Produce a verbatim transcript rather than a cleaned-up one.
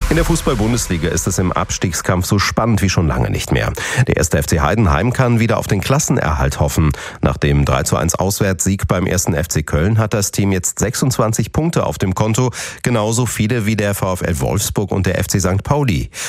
In der Fußball-Bundesliga ist es im Abstiegskampf so spannend wie schon lange nicht mehr. Der erste F C Heidenheim kann wieder auf den Klassenerhalt hoffen. Nach dem drei zu eins Auswärtssieg beim ersten F C Köln hat das Team jetzt sechsundzwanzig Punkte auf dem Konto, genauso viele wie der VfL Wolfsburg und der F C Sankt Pauli.